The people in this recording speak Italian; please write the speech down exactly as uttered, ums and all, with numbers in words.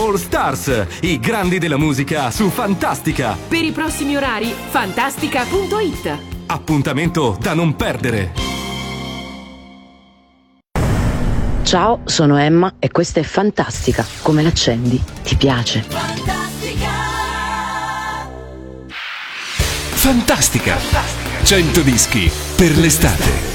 All Stars, i grandi della musica su Fantastica. Per i prossimi orari, fantastica punto it. Appuntamento da non perdere. Ciao, sono Emma e questa è Fantastica. Come l'accendi? Ti piace? Fantastica. Fantastica. cento dischi per l'estate.